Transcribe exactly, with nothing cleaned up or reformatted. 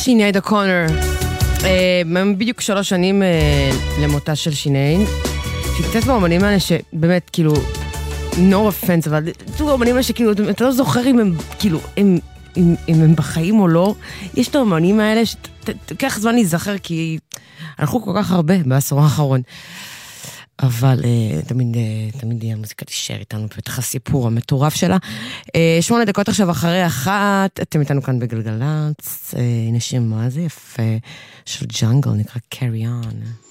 שינייד הקונר, בדיוק שלוש שנים למותה של שינייד, שקצת באמנים האלה שבאמת כאילו, no offense, אבל זוג האמנים האלה שכאילו, אתה לא זוכר אם הם כאילו, אם הם בחיים או לא, יש את האמנים האלה שתקח זמן להיזכר, כי הלכו כל כך הרבה בעשור האחרון. אבל uh, תמיד, uh, תמיד המוזיקה תישאר איתנו בפתח הסיפור המטורף שלה. Uh, שמונה דקות עכשיו אחרי אחת, אתם איתנו כאן בגלגלץ, uh, הנה שיר מה זה יפה של ג'אנגל, נקרא Carry On.